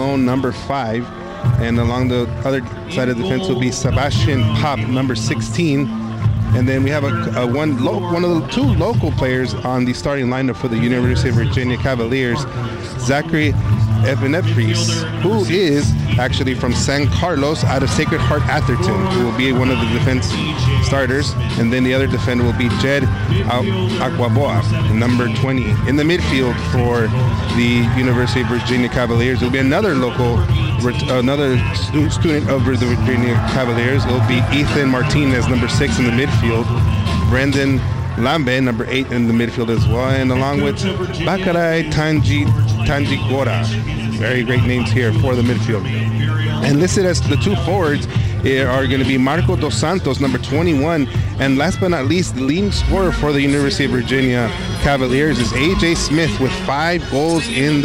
Malone, number 5. And along the other side of the defense will be Sebastian Pop, number 16. And then we have one of the 2 local players on the starting lineup for the University of Virginia Cavaliers, Zachary Evanepris, who is actually from San Carlos out of Sacred Heart Atherton, who will be one of the defense starters. And then the other defender will be Jed Aquaboa, number 20. In the midfield for the University of Virginia Cavaliers will be another student of the Virginia Cavaliers. It will be Ethan Martinez, number 6 in the midfield. Brendan Lambe, number 8 in the midfield as well. And along with Bakarai Tanji Gora. Very great names here for the midfield. And listed as the 2 forwards are going to be Marco Dos Santos, number 21, and last but not least, the leading scorer for the University of Virginia Cavaliers is A.J. Smith with 5 goals in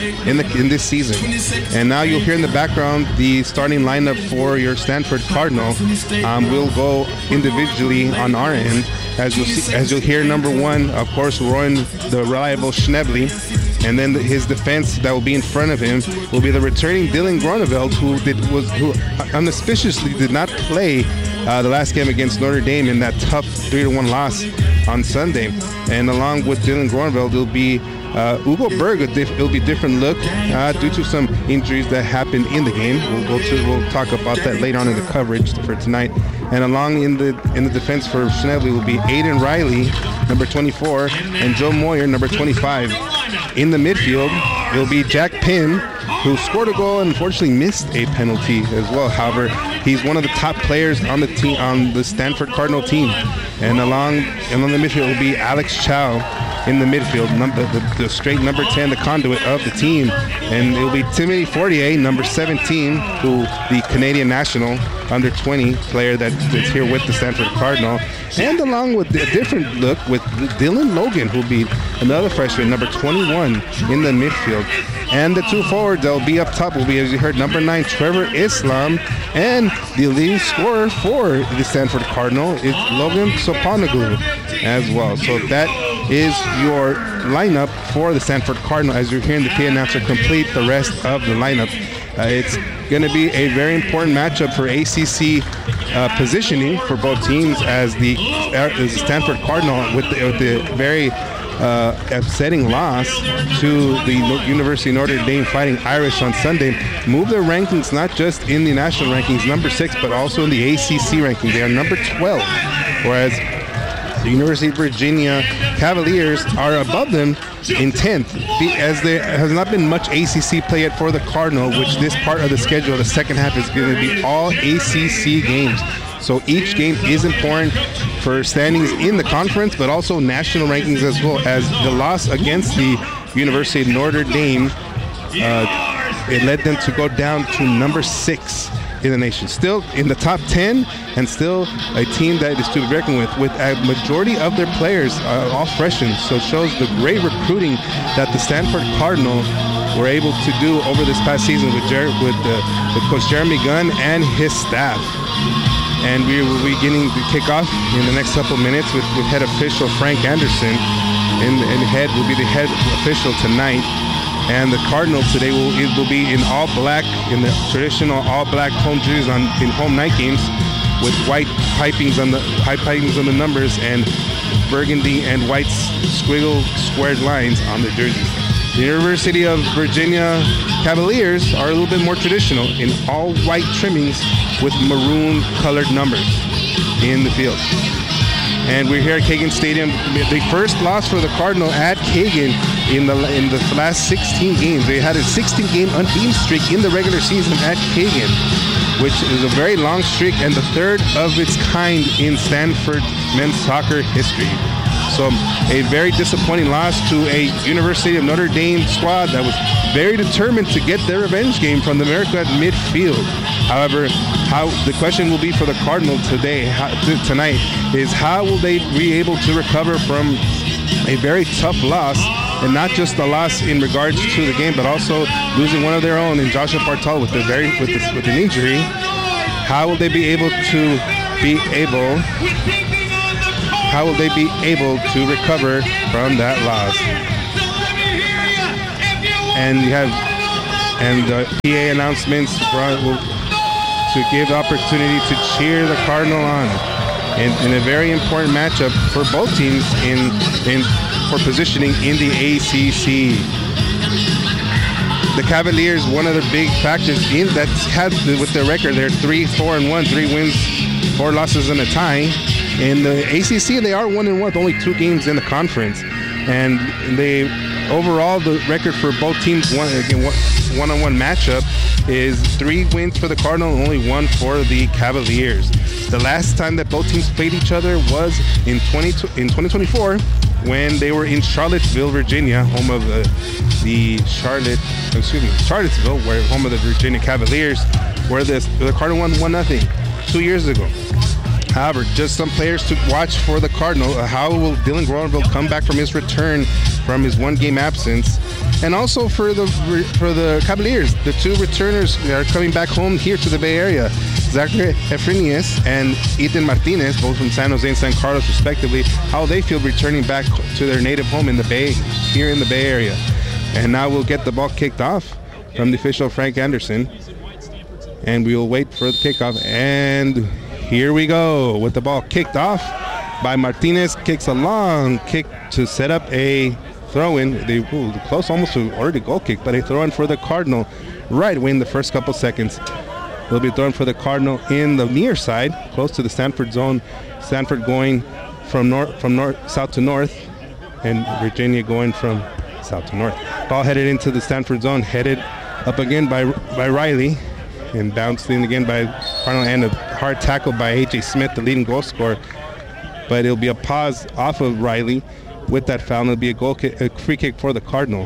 this season. And now you'll hear in the background the starting lineup for your Stanford Cardinal. We'll go individually on our end. As you'll hear, number 1, of course, Rowan, the reliable Schnebly. And then his defense that will be in front of him will be the returning Dylan Groneveld, who unauspiciously did not play the last game against Notre Dame in that tough 3-1 loss on Sunday. And along with Dylan Groneveld, it'll be Ugo Berg. It'll be a different look due to some injuries that happened in the game. We'll talk about that later on in the coverage for tonight. And along in the defense for Schnebly will be Aiden Riley, number 24, and Joe Moyer, number 25. In the midfield, it'll be Jack Pym, who scored a goal and unfortunately missed a penalty as well. However, he's one of the top players on the team, on the Stanford Cardinal team. And along the midfield will be Alex Chow in the midfield, the straight number 10, the conduit of the team. And it'll be Timothy Fortier, number 17, who the Canadian national under 20 player that is here with the Stanford Cardinal. And along with a different look with Dylan Logan, who'll be another freshman, number 21 in the midfield. And the 2 forwards that will be up top will be, as you heard, number 9, Trevor Islam. And the leading scorer for the Stanford Cardinal is Logan Sopanoglu as well. So that is your lineup for the Stanford Cardinal. As you're hearing the K announcer complete the rest of the lineup, it's going to be a very important matchup for ACC positioning for both teams, as the Stanford Cardinal with the very upsetting loss to the University of Notre Dame Fighting Irish on Sunday moved their rankings not just in the national rankings, number 6, but also in the ACC ranking. They are number 12, whereas the University of Virginia Cavaliers are above them in 10th, as there has not been much ACC play yet for the Cardinal, which this part of the schedule, the second half, is going to be all ACC games. So each game is important for standings in the conference, but also national rankings as well, as the loss against the University of Notre Dame, it led them to go down to number 6 in the nation. Still in the top 10, and still a team that is to be reckoned with a majority of their players all freshmen. So it shows the great recruiting that the Stanford Cardinal were able to do over this past season with Coach Jeremy Gunn and his staff. And we will be getting the kickoff in the next couple minutes with head official Frank Anderson, and will be the head official tonight. And the Cardinals today will be in all black, in the traditional all black home jerseys in home night games, with white pipings on the numbers and burgundy and white squared lines on the jerseys. The University of Virginia Cavaliers are a little bit more traditional in all white trimmings with maroon colored numbers in the field. And we're here at Kagan Stadium. The first loss for the Cardinal at Kagan in the last 16 games. They had a 16-game unbeaten streak in the regular season at Kagan, which is a very long streak and the third of its kind in Stanford men's soccer history. So a very disappointing loss to a University of Notre Dame squad that was very determined to get their revenge game from the America at midfield. However, the question will be for the Cardinal tonight is how will they be able to recover from a very tough loss, and not just the loss in regards to the game, but also losing one of their own in Joshua Bartol with an injury. How will they be able to recover from that loss? And you have And the PA announcements to give the opportunity to cheer the Cardinal on in a very important matchup for both teams for positioning in the ACC. The Cavaliers, one of the big factors that's had with their record, they're 3-4-1, 3 wins, 4 losses, and a tie. In the ACC, they are 1-1 with only 2 games in the conference. And they overall, the record for both teams, one-on-one matchup, is 3 wins for the Cardinal and only 1 for the Cavaliers. The last time that both teams played each other was in 2024 when they were in Charlottesville, Virginia, home of Charlottesville, where home of the Virginia Cavaliers, where the Cardinal won 1-0 2 years ago. However, just some players to watch for the Cardinal. How will Dylan Groeneveld come back from his return from his 1-game absence? And also for the Cavaliers, the 2 returners that are coming back home here to the Bay Area, Zachary Efrenius and Ethan Martinez, both from San Jose and San Carlos respectively, how they feel returning back to their native home in the Bay, here in the Bay Area. And now we'll get the ball kicked off from the official Frank Anderson. And we will wait for the kickoff. And here we go with the ball kicked off by Martinez. Kicks a long kick to set up a throw-in. They close almost to already goal kick, but a throw-in for the Cardinal right away in the first couple seconds. They'll be throwing for the Cardinal in the near side, close to the Stanford zone. Stanford going from south to north, and Virginia going from south to north. Ball headed into the Stanford zone, headed up again by Riley, and bounced in again by Cardinal, and a hard tackle by A.J. Smith, the leading goal scorer. But it'll be a pause off of Riley with that foul, and it'll be a free kick for the Cardinal.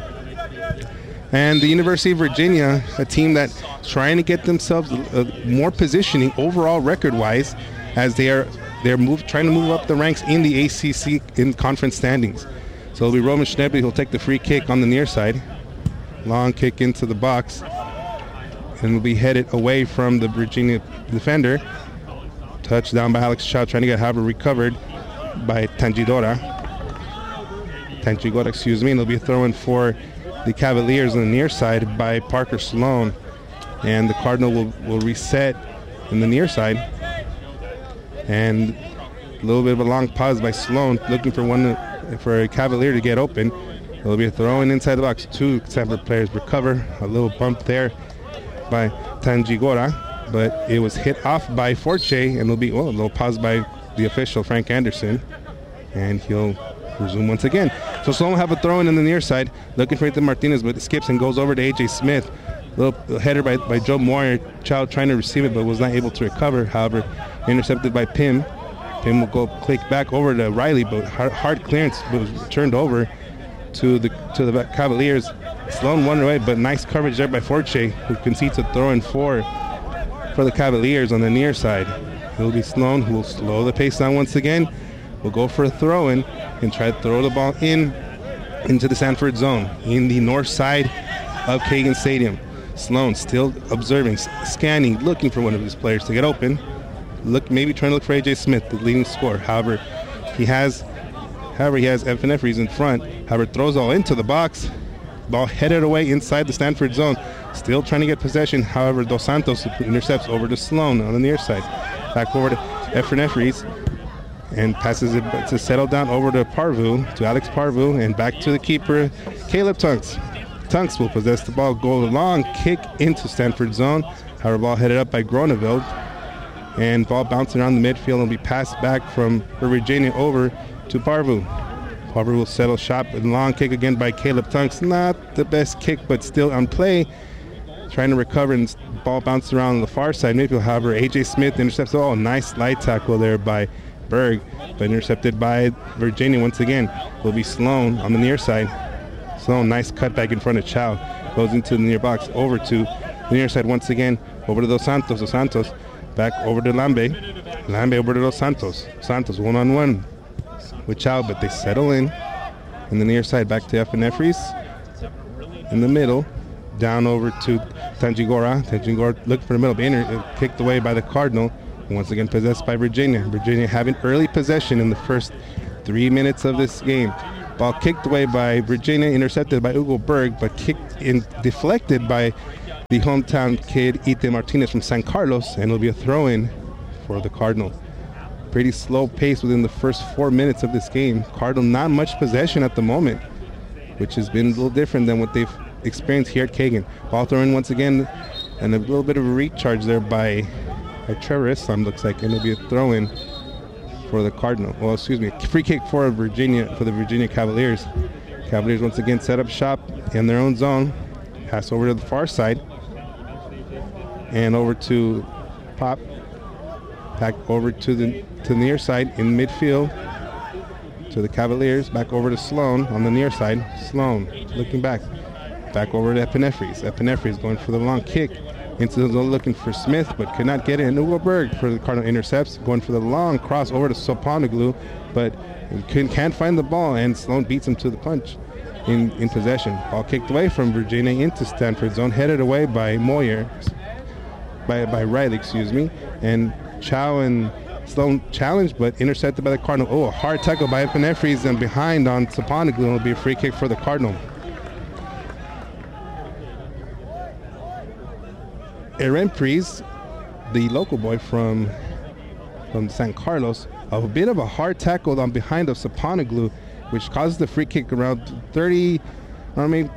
And the University of Virginia, a team that's trying to get themselves more positioning overall record-wise, as they're trying to move up the ranks in the ACC in conference standings. So it'll be Roman Schnebly who'll take the free kick on the near side. Long kick into the box, and will be headed away from the Virginia defender. Touchdown by Alex Chow, trying to get Haber recovered by Tangigora, and it'll be a throw-in for the Cavaliers on the near side by Parker Sloan. And the Cardinal will reset in the near side. And a little bit of a long pause by Sloan, looking for a Cavalier to get open. It'll be a throw-in inside the box. 2 Stanford players recover. A little bump there by Tangigora, but it was hit off by Forche, and it'll be a little pause by the official Frank Anderson, and he'll resume once again. So Sloan will have a throw-in the near side, looking for Ethan Martinez, but it skips and goes over to A.J. Smith. Little header by Joe Moyer. Child trying to receive it, but was not able to recover. However, intercepted by Pim. Pim will go click back over to Riley, but hard clearance was turned over to the Cavaliers. Sloan won away, but nice coverage there by Forche, who concedes a throw-in for the Cavaliers on the near side. It'll be Sloan who will slow the pace down once again. Will go for a throw-in and try to throw the ball into the Stanford zone in the north side of Kagan Stadium. Sloan still observing, scanning, looking for one of his players to get open. Maybe trying to look for A.J. Smith, the leading scorer. However, he has FNF in front. However, throws all into the box. Ball headed away inside the Stanford zone. Still trying to get possession. However, Dos Santos intercepts over to Sloan on the near side. Back over to FNF and passes it to settle down over to Alex Parvu, and back to the keeper, Caleb Tunks. Tunks will possess the ball, go long kick into Stanford zone. However, ball headed up by Groeneveld, and ball bouncing around the midfield and will be passed back for Virginia over to Parvu. Parvu will settle shop, and long kick again by Caleb Tunks. Not the best kick, but still on play. Trying to recover, and ball bounced around the far side midfield. However, A.J. Smith intercepts. Oh, nice light tackle there by Berg, but intercepted by Virginia once again. Will be Sloan on the near side. Sloan, nice cut back in front of Chow. Goes into the near box, over to the near side once again. Over to Dos Santos. Dos Santos back over to Lambe. Lambe over to Dos Santos. Santos one-on-one with Chow, but they settle in the near side. Back to FNF in the middle. Down over to Tangigora. Tangigora looking for the middle, being kicked away by the Cardinal. Once again possessed by Virginia. Virginia having early possession in the first 3 minutes of this game. Ball kicked away by Virginia, intercepted by Hugo Berg, but deflected by the hometown kid Ethan Martinez from San Carlos, and it'll be a throw-in for the Cardinal. Pretty slow pace within the first 4 minutes of this game. Cardinal not much possession at the moment, which has been a little different than what they've experienced here at Kagan. Ball thrown once again, and a little bit of a recharge there by Trevor Islam, looks like, and it'll be a throw-in for the Cardinal. Well, excuse me, free kick for Virginia, for the Virginia Cavaliers. Cavaliers once again set up shop in their own zone. Pass over to the far side, and over to Pop. Back over to the near side in midfield to the Cavaliers. Back over to Sloan on the near side. Sloan looking back. Back over to Epinephrys. Epinephrys going for the long kick into the zone, looking for Smith, but could not get it. And Hugo Berg for the Cardinal intercepts, going for the long cross over to Sopanoglu, but can't find the ball, and Sloan beats him to the punch in possession. Ball kicked away from Virginia into Stanford zone, headed away by Moyer, by Riley, excuse me, and Chow and Sloan challenged, but intercepted by the Cardinal. Oh, a hard tackle by Epinephrys and behind on Sopanoglu. It'll be a free kick for the Cardinal. Eren Pries, the local boy from San Carlos, a bit of a hard tackle on behind of Sopanoglu, which causes the free kick around 30, I mean,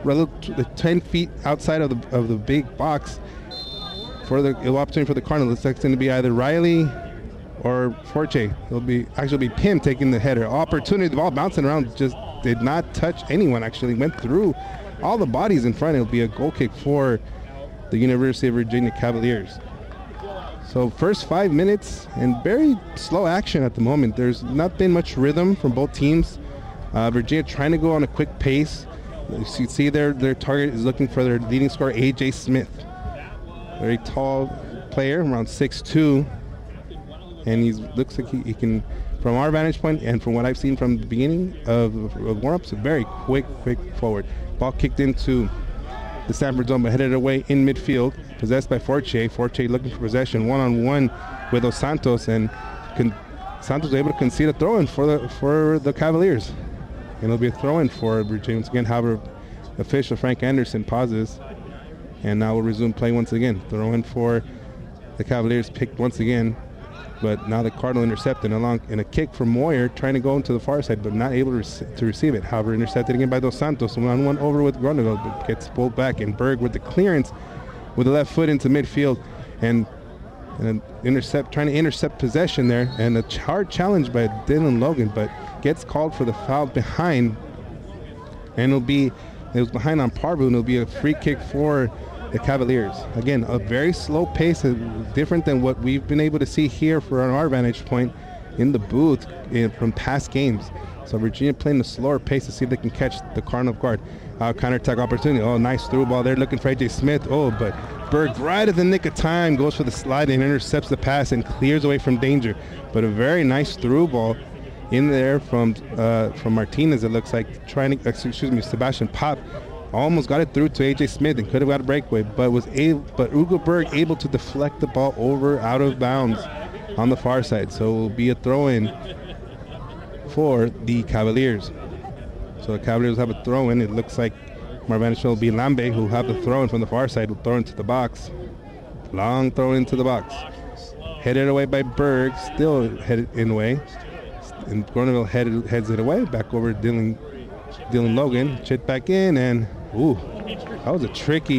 10 feet outside of the big box. For the opportunity for the Cardinal, it's going to be either Riley or Forte. It'll be Pim taking the header. Opportunity, the ball bouncing around, just did not touch anyone. Actually went through all the bodies in front. It'll be a goal kick for the University of Virginia Cavaliers. So first 5 minutes and very slow action at the moment. There's not been much rhythm from both teams. Virginia trying to go on a quick pace. You see their target is looking for their leading scorer, A.J. Smith. Very tall player, around 6'2", and he looks like he can, from our vantage point and from what I've seen from the beginning of warm-ups, a very quick forward. Ball kicked into the Stanford zone, but headed away in midfield, possessed by Forte. Forte looking for possession, one-on-one with Dos Santos, and Santos able to concede a throw-in for the Cavaliers. And it'll be a throw-in for Virginia. Once again, however, official Frank Anderson pauses. And now we'll resume play once again. Throw in for the Cavaliers, picked once again. But now the Cardinal intercepted in a kick from Moyer, trying to go into the far side, but not able to receive it. However, intercepted again by Dos Santos. One over with Grunewald, but gets pulled back. And Berg with the clearance with the left foot into midfield. And an trying to intercept possession there. And a hard challenge by Dylan Logan, but gets called for the foul behind. And it was behind on Parvu, and it'll be a free kick for the Cavaliers. Again, a very slow pace, different than what we've been able to see here from our vantage point in the booth from past games. So Virginia playing a slower pace to see if they can catch the Cardinal guard. Counter-attack opportunity. Oh, nice through ball there, looking for A.J. Smith. Oh, but Berg, right at the nick of time, goes for the slide and intercepts the pass and clears away from danger. But a very nice through ball in there from Martinez, it looks like, Sebastian Pop almost got it through to A.J. Smith and could have got a breakaway, but Hugo Berg able to deflect the ball out of bounds on the far side. So it will be a throw-in for the Cavaliers. So the Cavaliers have a throw-in. It looks like Marvanish will be Lambe, who have the throw-in from the far side, will throw into the box. Long throw into the box. Headed away by Berg, still headed in the way. And Grunewald heads it away, back over to Dylan Logan. Chit back in, and that was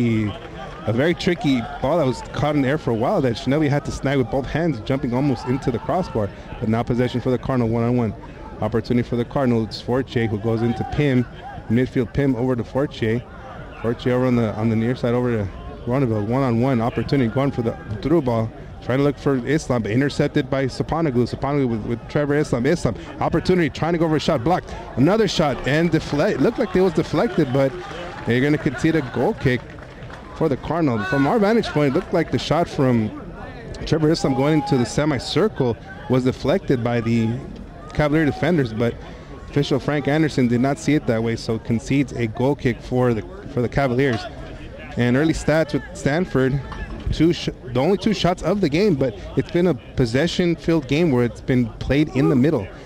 a very tricky ball that was caught in the air for a while that Schnelly had to snag with both hands, jumping almost into the crossbar. But now possession for the Cardinal, one-on-one. Opportunity for the Cardinal. It's Forte who goes into Pim. Midfield Pim over to Forte. Forte over on the near side over to Grunewald. One-on-one opportunity going for the through ball. Trying to look for Islam, but intercepted by Sopanoglu. Sopanoglu with Trevor Islam. Opportunity, trying to go over a shot, blocked. Another shot, and deflect. Looked like it was deflected, but they're going to concede a goal kick for the Cardinal. From our vantage point, it looked like the shot from Trevor Islam going into the semicircle was deflected by the Cavalier defenders, but official Frank Anderson did not see it that way, so concedes a goal kick for the Cavaliers. And early stats with Stanford, the only two shots of the game, but it's been a possession-filled game where it's been played in the middle.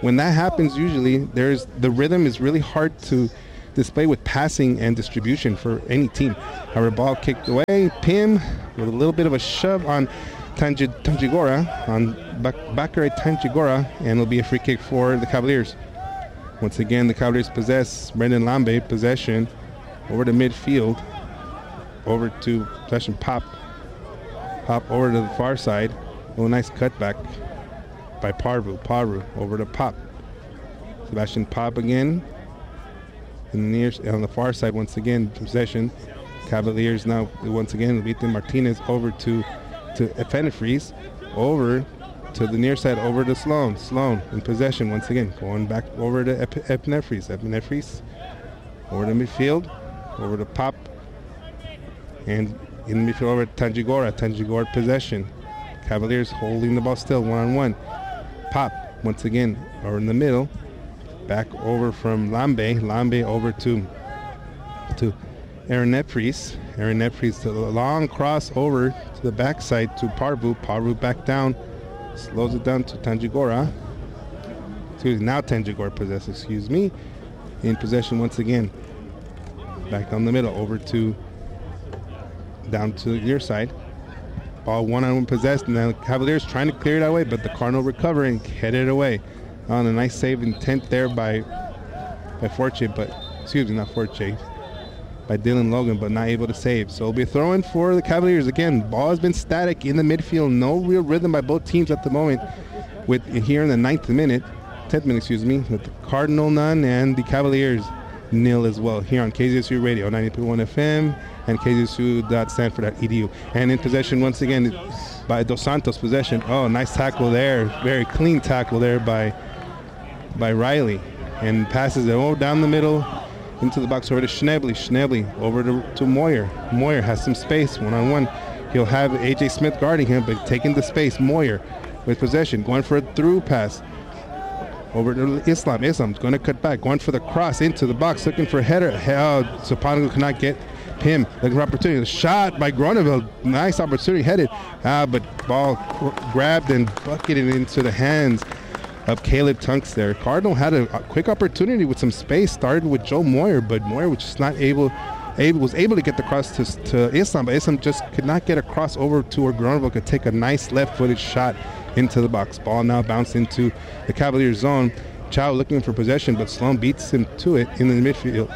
when that happens, usually the rhythm is really hard to display with passing and distribution for any team. However, ball kicked away. Pim with a little bit of a shove on Tanjigora, on Bakare Tanjigora, and it'll be a free kick for the Cavaliers. Once again, the Cavaliers possess. Brendan Lambe, possession over to midfield, over to possession. Pop over to the far side. Oh, nice cutback by Parvu over to Pop. Sebastian Pop again. On the far side, once again, possession. Cavaliers now, once again, Ethan Martinez over to Epinefris, over to the near side, over to Sloan. Sloan in possession once again, going back over to Epinefris. Epinefris over to midfield, over to Pop, and in midfield over to Tanjigora. Tanjigora possession. Cavaliers holding the ball still, one-on-one. Pop once again, over in the middle. Back over from Lambe over to Aaron Nepris. Aaron Nepris, a long cross over to the backside to Parvu back down, slows it down to Tanjigora. Now Tanjigora possesses, in possession once again. Back down the middle, over to down to the near side. Ball one-on-one possessed, and now Cavaliers trying to clear it away, but the Cardinal recovering, headed away. On a nice save intent there by Forte, by Dylan Logan, but not able to save. So it'll be a throw-in for the Cavaliers. Again, ball has been static in the midfield. No real rhythm by both teams at the moment. With here in the 10th minute, with the Cardinal none and the Cavaliers nil as well. Here on KZSU Radio, 90.1 FM and KZSU.stanford.edu. And in possession once again by Dos Santos, possession. Oh, nice tackle there. Very clean tackle there by Riley, and passes it down the middle into the box over to Schnebly over to Moyer. Moyer has some space, one-on-one. He'll have AJ Smith guarding him, but taking the space. Moyer with possession, going for a through pass over to Islam. Islam's going to cut back, going for the cross into the box, looking for a header. Sopango cannot get him. Looking for opportunity. The shot by Groneville. Nice opportunity, headed. But ball grabbed and bucketed into the hands of Caleb Tunks there. Cardinal had a quick opportunity with some space, started with Joe Moyer, but Moyer was just not able to get the cross to Islam, but Islam just could not get a cross over to where Groneville could take a nice left-footed shot into the box. Ball now bounced into the Cavaliers zone. Chow looking for possession, but Sloan beats him to it in the midfield.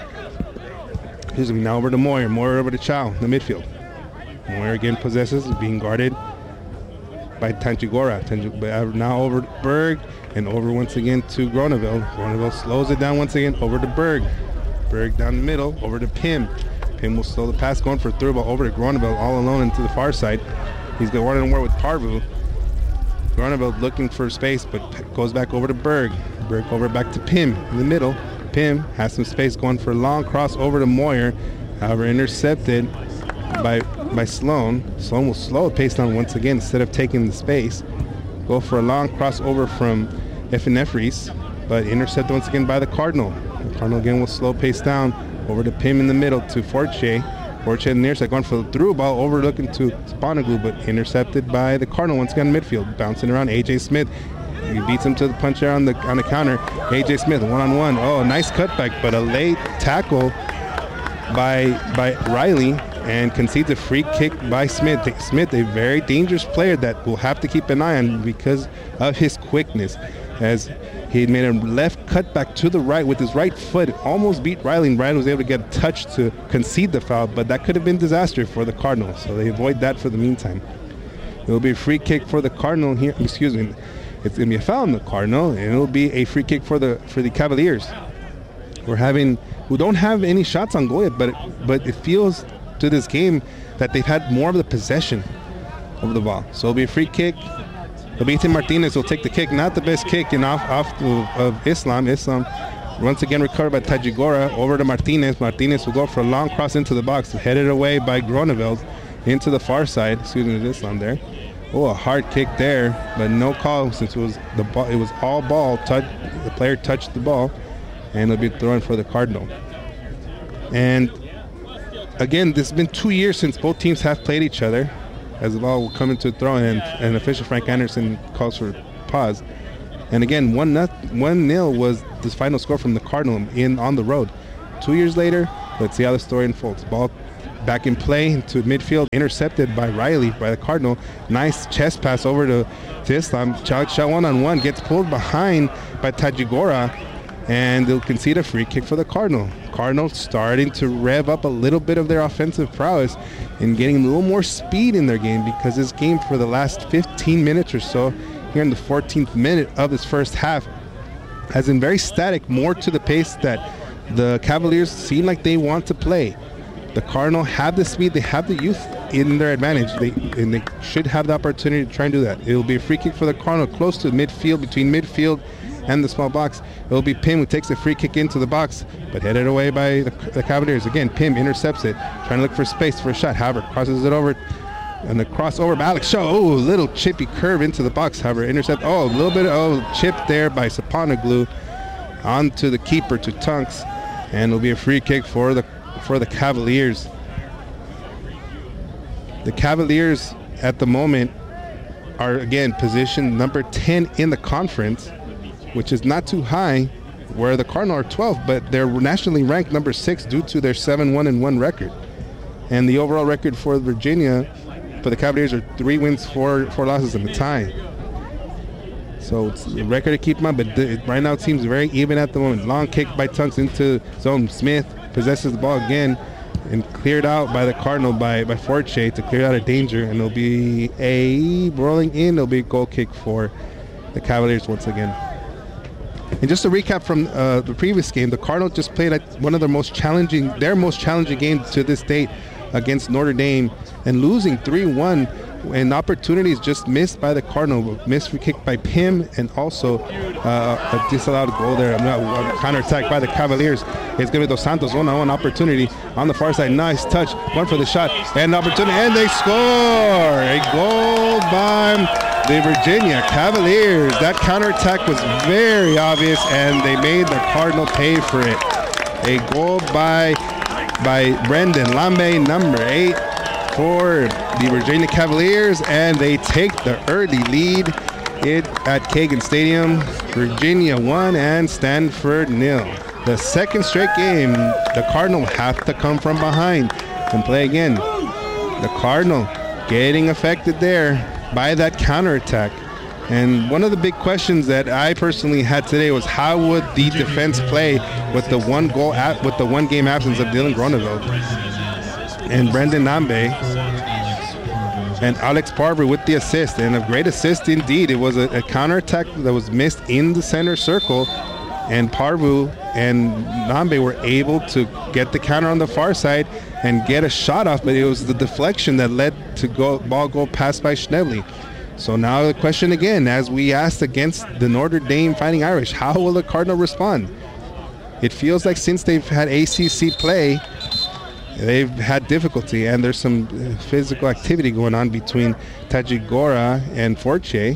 Now over to Moyer. Moyer over to Chow in the midfield. Moyer again possesses, being guarded by Tanjigora. Now over to Berg, and over once again to Groneville. Groneville slows it down once again over to Berg. Berg down the middle, over to Pim. Pim will slow the pass, going for a through ball over to Groneville, all alone into the far side. He's got 1-on-1 with Parvu. Groneville looking for space, but goes back over to Berg. Berg over back to Pim in the middle. Pim has some space, going for a long cross over to Moyer. However, intercepted by Sloan. Sloan will slow the pace down once again instead of taking the space. Go for a long crossover from Epinefris, but intercepted once again by the Cardinal. The Cardinal again will slow pace down over to Pim in the middle to Forte. Forte in the near side, going for the through ball over looking to Spanaglu, but intercepted by the Cardinal once again midfield. Bouncing around AJ Smith. He beats him to the punch there on the counter. AJ Smith, one-on-one. Oh, nice cutback, but a late tackle by Riley, and concedes a free kick by Smith. Smith, a very dangerous player that we'll have to keep an eye on because of his quickness, as he made a left cutback to the right with his right foot, almost beat Riley, and Riley was able to get a touch to concede the foul, but that could have been disaster for the Cardinals, so they avoid that for the meantime. It will be a free kick for the Cardinal here. Excuse me. It's going to be a foul on the Cardinal, and it will be a free kick for the Cavaliers. Who don't have any shots on goal yet, but it feels to this game that they've had more of the possession of the ball. So it'll be a free kick. Ethan Martinez will take the kick, not the best kick, and off of Islam. Islam once again recovered by Tajigora over to Martinez. Martinez will go for a long cross into the box, headed away by Groneveld into the far side. Excuse me, Islam there. Oh, a hard kick there, but no call since it was all ball. The player touched the ball, and it'll be thrown for the Cardinal. And again, this has been 2 years since both teams have played each other, as the ball will come into a throw, and official Frank Anderson calls for pause. And again, 1-0 was the final score from the Cardinal on the road. 2 years later, let's see how the story unfolds. Ball back in play into midfield, intercepted by Riley, by the Cardinal. Nice chest pass over to Islam. Shot one-on-one, gets pulled behind by Tadjigora, and they'll concede a free kick for the Cardinal. Cardinal starting to rev up a little bit of their offensive prowess and getting a little more speed in their game, because this game for the last 15 minutes or so, here in the 14th minute of this first half, has been very static, more to the pace that the Cavaliers seem like they want to play. The Cardinal have the speed, they have the youth in their advantage, and they should have the opportunity to try and do that. It will be a free kick for the Cardinal close to midfield, between midfield and the small box. It will be Pim who takes the free kick into the box, but headed away by the Cavaliers. Again, Pim intercepts it, trying to look for space for a shot. However, crosses it over, and the crossover by Alex Shaw. Oh, little chippy curve into the box. However, intercept. Oh, a little bit of chip there by Saponoglu onto the keeper, to Tunks, and it'll be a free kick for the Cavaliers. The Cavaliers at the moment are again positioned number 10 in the conference, which is not too high, where the Cardinal are 12, but they're nationally ranked number 6 due to their 7-1-1 record. And the overall record for Virginia, for the Cavaliers, are 3 wins, 4 losses, and a tie. So it's a record to keep in mind, but right now it seems very even at the moment. Long kick by Tunks into zone. Smith possesses the ball again and cleared out by the Cardinal by Forche to clear out of danger, and it'll be a rolling in. It'll be a goal kick for the Cavaliers once again. And just to recap from the previous game, the Cardinal just played one of their most challenging games to this date against Notre Dame, and losing 3-1, and opportunities just missed by the Cardinal. Missed free kick by Pim, and also a disallowed goal there. A counterattack by the Cavaliers. It's going to be Dos Santos, one-on-one opportunity on the far side. Nice touch, one for the shot, and opportunity, and they score! A goal by the Virginia Cavaliers. That counterattack was very obvious, and they made the Cardinal pay for it. A goal by Brendan Lambe, number 8, for the Virginia Cavaliers, and they take the early lead at Kagan Stadium. Virginia 1 and Stanford 0. The second straight game, the Cardinal have to come from behind and play again. The Cardinal getting affected there by that counterattack. And one of the big questions that I personally had today was, how would the defense play with the one game absence of Dylan Groneveld and Brendan Nambe and Alex Parver with the assist, and a great assist indeed. It was a counterattack that was missed in the center circle, and Parvu and Nambe were able to get the counter on the far side and get a shot off, but it was the deflection that led to ball go past by Schnebly. So now the question again, as we asked against the Notre Dame Fighting Irish, how will the Cardinal respond? It feels like since they've had ACC play, they've had difficulty, and there's some physical activity going on between Tadjigora and Forche.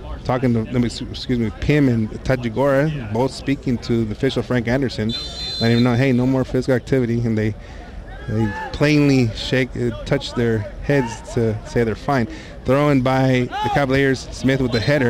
Pim and Tadjigora, both speaking to the official Frank Anderson, letting him know, hey, no more physical activity, and they plainly touch their heads to say they're fine. Thrown by the Cavaliers, Smith with the header.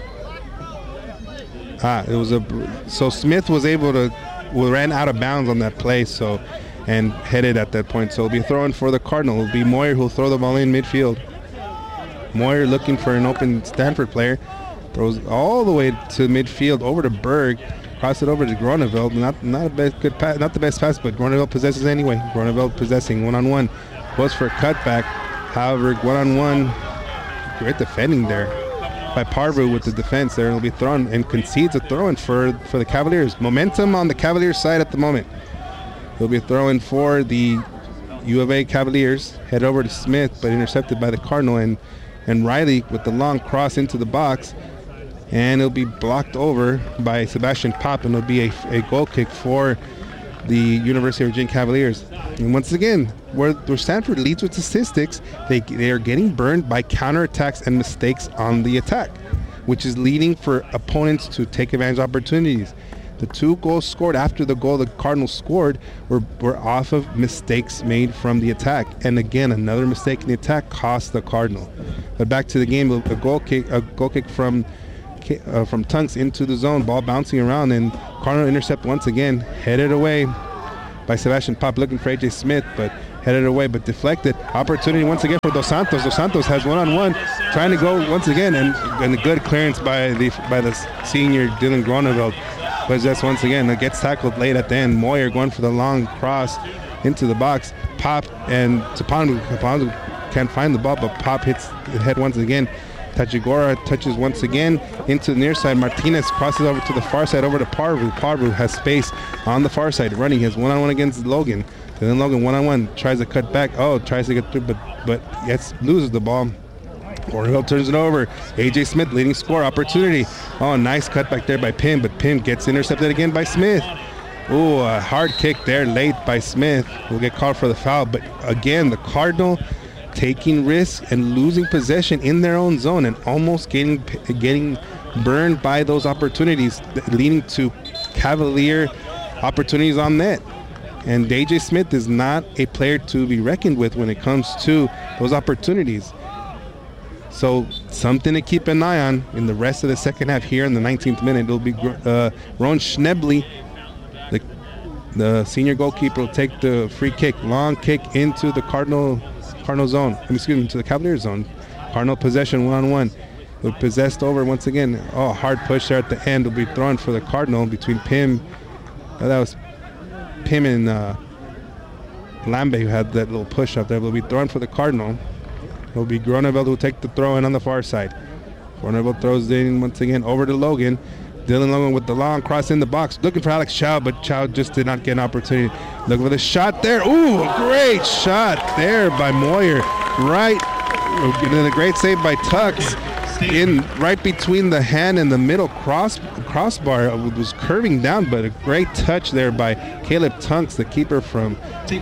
So Smith was ran out of bounds on that play, and headed at that point. So it'll be a throw-in for the Cardinal. It'll be Moyer who'll throw the ball in midfield. Moyer looking for an open Stanford player. Throws all the way to midfield over to Berg. Cross it over to Groneveld. Not the best pass, but Groneveld possesses anyway. Groneveld possessing one-on-one. Goes for a cutback. However, one-on-one. Great defending there by Parvu with the defense there. It'll be thrown and concedes a throw-in for the Cavaliers. Momentum on the Cavaliers side at the moment. It'll be a throw-in for the U of A Cavaliers. Head over to Smith, but intercepted by the Cardinal, and Riley with the long cross into the box. And it'll be blocked over by Sebastian Pop, and it'll be a goal kick for the University of Virginia Cavaliers. And once again, where Stanford leads with statistics, they are getting burned by counterattacks and mistakes on the attack, which is leading for opponents to take advantage of opportunities. The 2 goals scored after the goal the Cardinals scored were off of mistakes made from the attack. And again, another mistake in the attack cost the Cardinal. But back to the game, a goal kick from from Tunks into the zone. Ball bouncing around, and Cardinal intercept once again. Headed away by Sebastian Pop, looking for AJ Smith, but headed away, but deflected. Opportunity once again for Dos Santos. Dos Santos has one-on-one, trying to go once again, and a good clearance by the senior Dylan Groneveld. But just once again, it gets tackled late at the end. Moyer going for the long cross into the box. Pop and Tapandu can't find the ball, but Pop hits the head once again. Tachigora touches once again into the near side. Martinez crosses over to the far side, over to Parvu. Parvu has space on the far side, running his one-on-one against Logan. And then Logan one-on-one tries to cut back. Tries to get through, but loses the ball. Orville turns it over. AJ Smith leading score opportunity. Nice cut back there by Pim, but Pim gets intercepted again by Smith. A hard kick there late by Smith. Will get called for the foul, but again, the Cardinal taking risks and losing possession in their own zone and almost getting burned by those opportunities, leading to Cavalier opportunities on net. And AJ Smith is not a player to be reckoned with when it comes to those opportunities. So something to keep an eye on in the rest of the second half here in the 19th minute. It'll be Ron Schnebley, the senior goalkeeper, will take the free kick. Long kick into the Cardinal zone. To the Cavalier zone. Cardinal possession one-on-one. Will possessed over once again. Hard push there at the end. Will be thrown for the Cardinal between Pim. That was Pim and Lambe who had that little push up there. Will be thrown for the Cardinal. It'll be Groneveld who will take the throw in on the far side. Groneveld throws in once again over to Logan. Dylan Logan with the long cross in the box, looking for Alex Chow, but Chow just did not get an opportunity. Looking for the shot there. A great shot there by Moyer. And then a great save by Tux. Right between the hand and the middle crossbar. It was curving down, but a great touch there by Caleb Tunks, the keeper from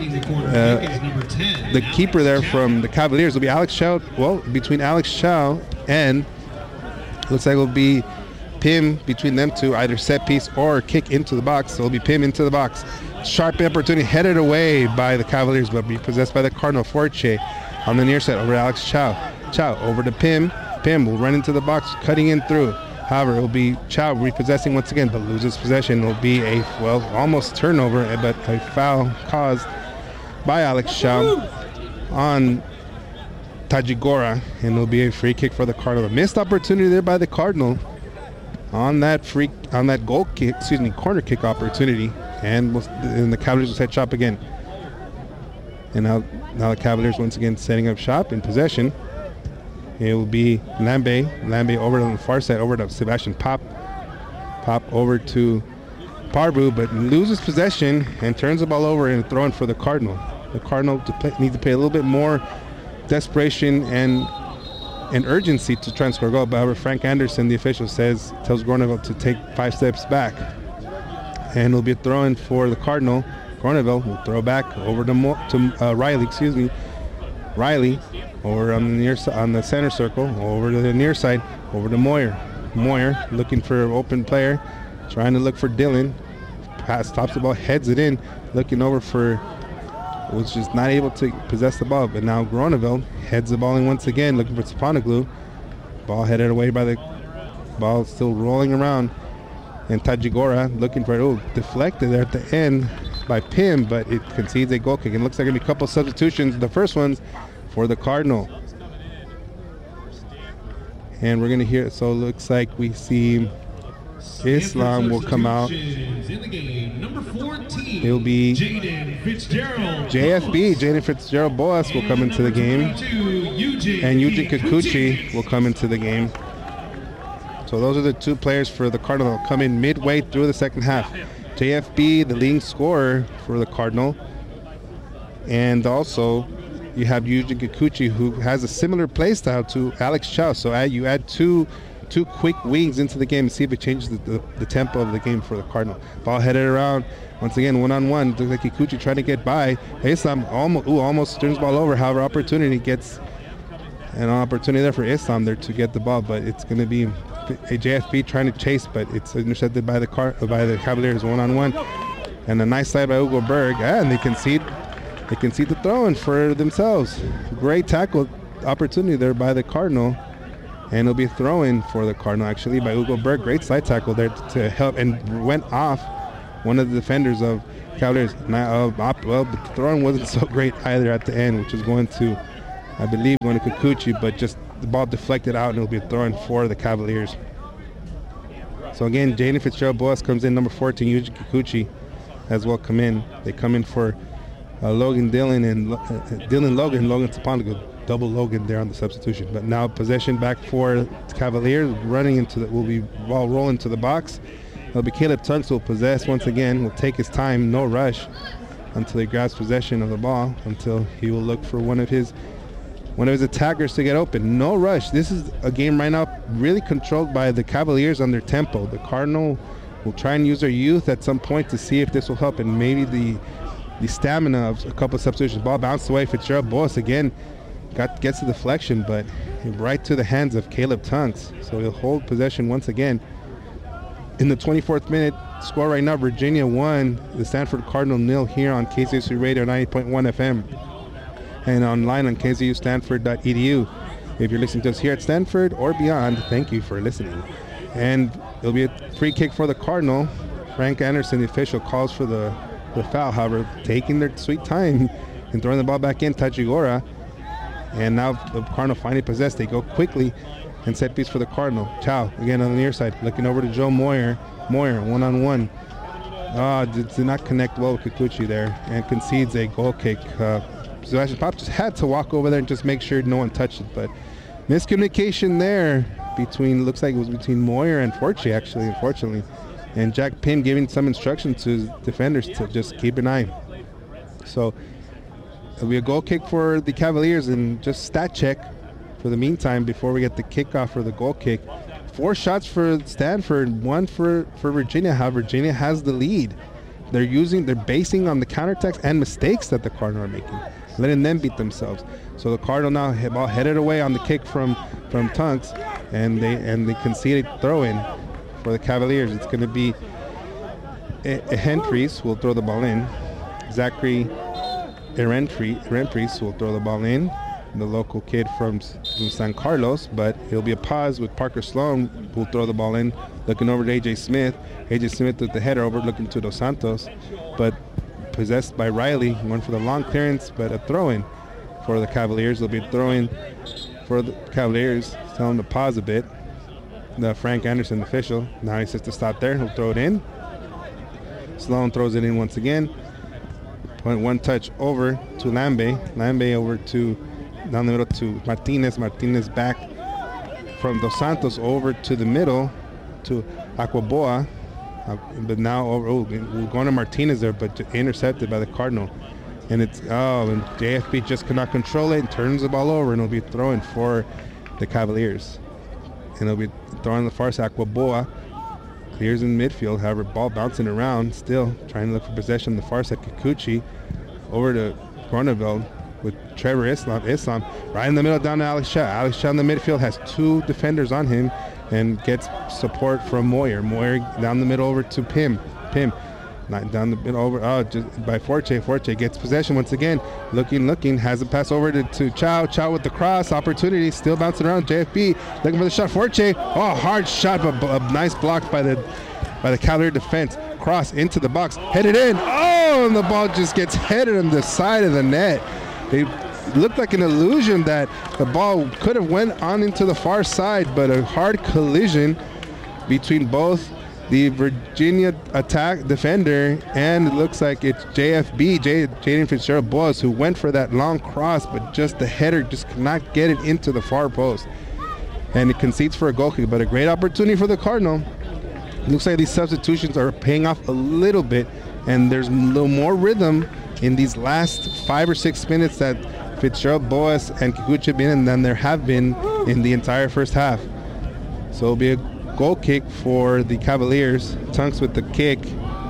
the keeper there from the Cavaliers. Will be Alex Chow. Well, between Alex Chow and looks like it'll be Pim between them two, either set piece or kick into the box. So it'll be Pim into the box. Sharp opportunity headed away by the Cavaliers, but be possessed by the Cardinal. Forche on the near side over to Alex Chow. Chow over to Pim. Pim will run into the box, cutting in through. However, it will be Chow repossessing once again, but loses possession. It will be almost turnover, but a foul caused by Alex Chow on Tajigora, and it will be a free kick for the Cardinal. A missed opportunity there by the Cardinal on that corner kick opportunity, and the Cavaliers will set shop again. And now the Cavaliers once again setting up shop in possession. It will be Lambe over on the far side, over to Sebastian Pop over to Parvu, but loses possession and turns the ball over and throwing for the Cardinal. The Cardinal need to play a little bit more desperation and urgency to try and score a goal. However, Frank Anderson, the official, tells Groneveld to take 5 steps back. And it'll be a throw-in for the Cardinal. Groneveld will throw back over to Riley, Riley over on the center circle, over to the near side, over to Moyer. Moyer looking for an open player, trying to look for Dylan. Pass, stops the ball, heads it in, looking over for, was just not able to possess the ball. But now Groneveld heads the ball in once again, looking for Tsapanoglu. Ball headed away by the ball, still rolling around. And Tajigora looking for it. Deflected there at the end by Pim, but it concedes a goal kick. And looks like going to be a couple substitutions. The first one's for the Cardinal. And we're going to hear, so it looks like we see Islam will come out. It'll be Jaden Fitzgerald Boas will come into the game. And Eugene Kikuchi will come into the game. So those are the two players for the Cardinal that will come in midway through the second half. JFB, the leading scorer for the Cardinal. And also you have Eugene Kikuchi, who has a similar play style to Alex Chow. So you add two quick wings into the game and see if it changes the tempo of the game for the Cardinal. Ball headed around. Once again, one-on-one. Looks like Kikuchi trying to get by. Islam almost turns the ball over. However, gets an opportunity there for Islam there to get the ball, but it's going to be a JFB trying to chase, but it's intercepted by the Cavaliers one-on-one. And a nice slide by Hugo Berg, and they concede the throw-in for themselves. Great tackle opportunity there by the Cardinal. And it'll be a throw-in for the Cardinal, actually, by Hugo Berg. Great slide tackle there to help, and went off one of the defenders of Cavaliers. Well, the throw-in wasn't so great either at the end, which is going to, I believe, going to Kikuchi, but just the ball deflected out, and it'll be a throw-in for the Cavaliers. So again, Jaden Fitzgerald-Boas comes in, number 14, Yuji Kikuchi as well come in. They come in for Logan Dillon and Dylan Logan Tapongo. Double Logan there on the substitution. But now possession back for Cavaliers, running into the, will be ball rolling to the box. It'll be Caleb Tunks who will possess once again, will take his time, no rush, until he grabs possession of the ball, until he will look for one of his attackers to get open. No rush. This is a game right now really controlled by the Cavaliers on their tempo. The Cardinal will try and use their youth at some point to see if this will help, and maybe the stamina of a couple of substitutions. Ball bounced away. Fitzgerald-Boas again gets the deflection, but right to the hands of Caleb Tunks. So he'll hold possession once again. In the 24th minute, score right now, Virginia 1, the Stanford Cardinal 0 here on KZSU Radio 90.1 FM and online on kzustanford.edu. If you're listening to us here at Stanford or beyond, thank you for listening. And it'll be a free kick for the Cardinal. Frank Anderson, the official, calls for the foul, however, taking their sweet time and throwing the ball back in, Tachigora. And now the Cardinal finally possessed. They go quickly and set piece for the Cardinal. Chow again on the near side, looking over to Joe Moyer. Moyer one-on-one. Did not connect well with Kikuchi there and concedes a goal kick. Sebastian Pop just had to walk over there and just make sure no one touched it. But miscommunication there looks like it was between Moyer and Forche, actually, unfortunately. And Jack Pym giving some instruction to his defenders to just keep an eye. So it'll be a goal kick for the Cavaliers, and just stat check for the meantime before we get the kickoff for the goal kick. 4 shots for Stanford, 1 for Virginia. How Virginia has the lead. They're basing on the counterattacks and mistakes that the Cardinal are making, letting them beat themselves. So the Cardinal now ball headed away on the kick from Tunks, and they conceded throw-in for the Cavaliers. It's going to be Hentries will throw the ball in. Zachary Renfries will throw the ball in, the local kid from San Carlos, but it'll be a pause with Parker Sloan, who'll throw the ball in, looking over to A.J. Smith. A.J. Smith with the header over, looking to Dos Santos, but possessed by Riley. Went for the long clearance, but a throw-in for the Cavaliers. It'll be a throw-in for the Cavaliers. Tell him to pause a bit. The Frank Anderson official. Now he says to stop there. He'll throw it in. Sloan throws it in once again. One touch over to Lambe. Lambe over to down the middle to Martinez. Martinez back from Dos Santos over to the middle to Aquaboa. But now we're going to Martinez there, but intercepted by the Cardinal. And and JFB just cannot control it and turns the ball over, and it'll be throwing for the Cavaliers. And it'll be throwing the far side. Aquaboa clears in midfield, however, ball bouncing around, still trying to look for possession. The far side, Kikuchi over to Groeneveld with Trevor Islam right in the middle down to Alex Shaw. Alex Shaw in the midfield has 2 defenders on him and gets support from Moyer. Moyer down the middle over to Pym. Not down the middle over just by Forche. Forche gets possession once again. Looking, has a pass over to Chow. Chow with the cross opportunity, still bouncing around. JFB looking for the shot. Forche, hard shot, but a nice block by the Cavalier defense. Cross into the box, headed in. And the ball just gets headed on the side of the net. It looked like an illusion that the ball could have went on into the far side, but a hard collision between both the Virginia attack defender, and it looks like it's JFB, Jaden Fitzgerald-Boas, who went for that long cross, but just the header just could not get it into the far post. And it concedes for a goal kick, but a great opportunity for the Cardinal. It looks like these substitutions are paying off a little bit, and there's a little more rhythm in these last 5 or 6 minutes that Fitzgerald-Boas and Kikuchi have been in than there have been in the entire first half. So it'll be a goal kick for the Cavaliers. Tunks with the kick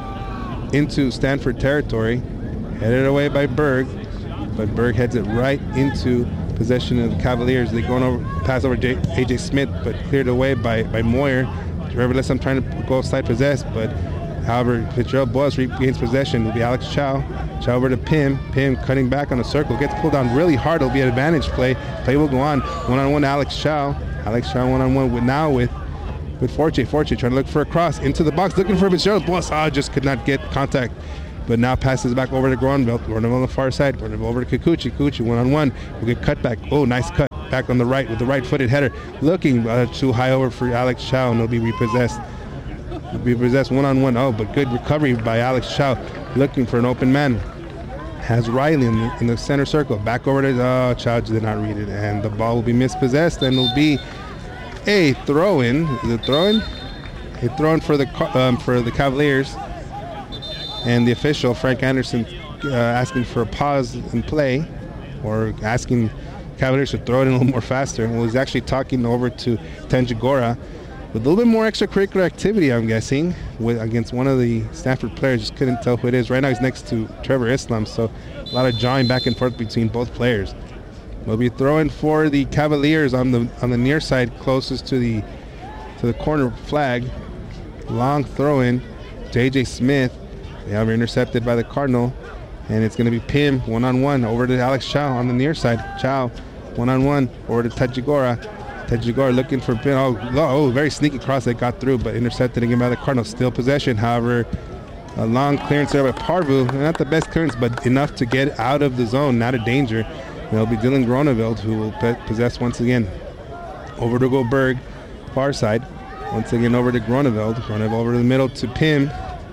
into Stanford territory, headed away by Berg, but Berg heads it right into possession of the Cavaliers. They pass over A.J. Smith, but cleared away by Moyer. Trevor Lissam trying to go side possessed, but however, Fitzgerald-Boas regains possession. It'll be Alex Chow. Chow over to Pym. Pym cutting back on a circle. Gets pulled down really hard. It'll be an advantage play. Play will go on. One-on-one Alex Chow. Alex Chow one-on-one with Forche. Forche trying to look for a cross into the box, looking for Fitzgerald. Boss just could not get contact. But now passes back over to Groeneveld. Groeneveld on the far side. Groeneveld over to Kikuchi. Kikuchi one-on-one. Will get cut back. Oh, nice cut. Back on the right with the right-footed header. Looking too high over for Alex Chow, and he'll be repossessed. He'll be repossessed one-on-one. Oh, but good recovery by Alex Chow. Looking for an open man. Has Riley in the center circle. Back over to Chow did not read it. And the ball will be mispossessed, and it'll be a throw-in. Is it throw-in? A throw-in for the Cavaliers. And the official, Frank Anderson, asking for a pause in play, or asking Cavaliers to throw it in a little more faster. Well, he's actually talking over to Tanjigora with a little bit more extracurricular activity, I'm guessing, against one of the Stanford players. Just couldn't tell who it is. Right now he's next to Trevor Islam, so a lot of jawing back and forth between both players. We'll be throwing for the Cavaliers on the near side, closest to the corner flag. Long throw-in to A.J. Smith. They are intercepted by the Cardinal, and it's going to be Pim one-on-one over to Alex Chow on the near side. Chow one-on-one over to Tajigora. Tajigora looking for Pim. Oh, very sneaky cross that got through, but intercepted again by the Cardinal. Still possession, however, a long clearance there by Parvu. Not the best clearance, but enough to get out of the zone, not a danger. It'll be Dylan Groeneveld who will possess once again. Over to Goldberg, far side. Once again over to Groeneveld. Groeneveld over to the middle to Pim.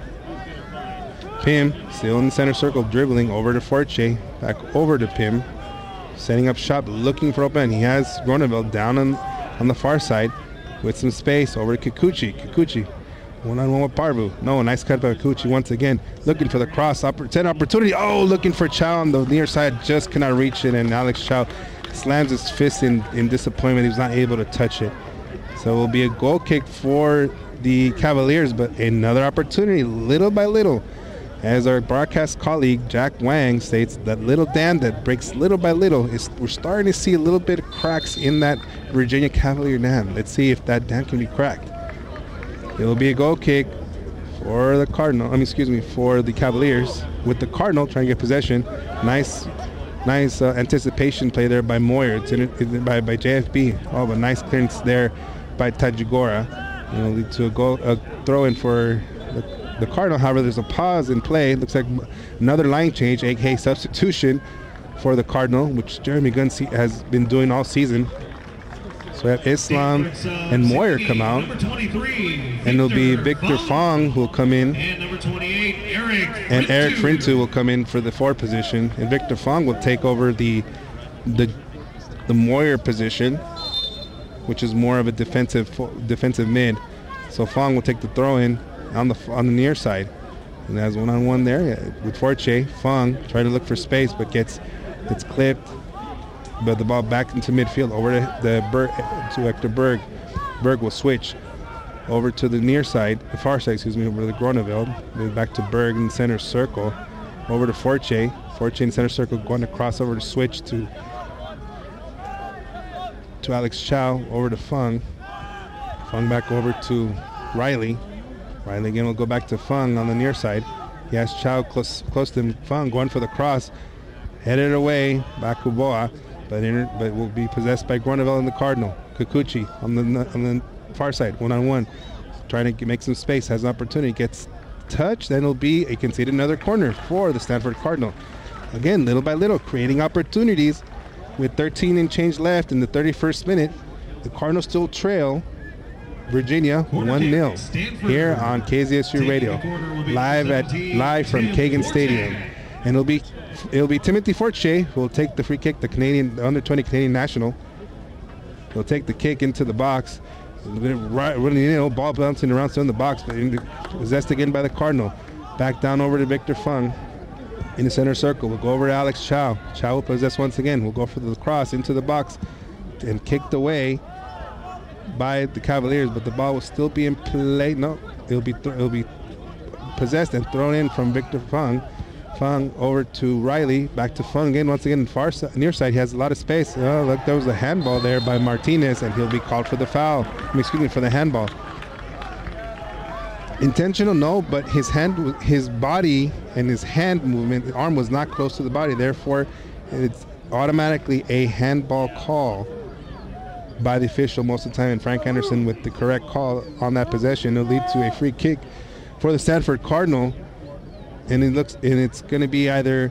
Pim still in the center circle, dribbling over to Forche, back over to Pim, setting up shop, looking for open. He has Groeneveld down on the far side with some space over to Kikuchi. Kikuchi one-on-one with Parvu. No, nice cut by Kikuchi once again, looking for the cross, 10 opportunity. Oh, looking for Chow on the near side, just cannot reach it, and Alex Chow slams his fist in disappointment. He was not able to touch it. So it will be a goal kick for the Cavaliers, but another opportunity, little by little. As our broadcast colleague Jack Wang states, that little dam that breaks little by little, we're starting to see a little bit of cracks in that Virginia Cavalier dam. Let's see if that dam can be cracked. It'll be a goal kick for the for the Cavaliers, with the Cardinal trying to get possession. Nice anticipation play there by Moyer. It's by JFB. Oh, but nice clearance there by Tajigora. It'll lead to a throw-in for the Cardinal. However, there's a pause in play. Looks like another line change, aka substitution for the Cardinal, which Jeremy Gunn has been doing all season. So we have Islam and Moyer come out, and it'll be Victor Fong who will come in, and Eric Frintu will come in for the forward position, and Victor Fong will take over the Moyer position, which is more of a defensive mid. So Fong will take the throw-in on the near side, and has one-on-one there with Forche. Fong trying to look for space, but gets clipped. But the ball back into midfield over to Hector Berg. Berg will switch over to the near side, the far side, over to the Groeneveld. Then back to Berg in the center circle, over to Forche. Forche in center circle, going to cross over to switch to Alex Chow, over to Fung. Fung back over to Riley. Riley again will go back to Fung on the near side. He has Chow close to him. Fung going for the cross, headed away, Bakuboa, but will be possessed by Groeneveld and the Cardinal. Kikuchi on the far side, one-on-one, trying to make some space, has an opportunity, gets touched, then it'll be a conceded another corner for the Stanford Cardinal. Again, little by little, creating opportunities. With 13 and change left in the 31st minute, the Cardinals still trail Virginia 1-0 here on KZSU Radio, live from Kagan Stadium, and it'll be Timothy Forche who will take the free kick, the under 20 Canadian national. He'll take the kick into the box, ball bouncing around still in the box, but possessed again by the Cardinal. Back down over to Victor Fung in the center circle. We'll go over to Alex Chow. Chow will possess once again. We'll go for the cross into the box and kicked away by the Cavaliers, but the ball will still be in play. No, it'll be possessed and thrown in from Victor Fung. Fung over to Riley, back to Fung again. Once again, near side, he has a lot of space. Oh, look, there was a handball there by Martinez, and he'll be called for the foul. For the handball. Intentional, no, but his body and his hand movement, the arm was not close to the body. Therefore, it's automatically a handball call by the official most of the time, and Frank Anderson with the correct call on that possession. It'll lead to a free kick for the Stanford Cardinal, and it's going to be either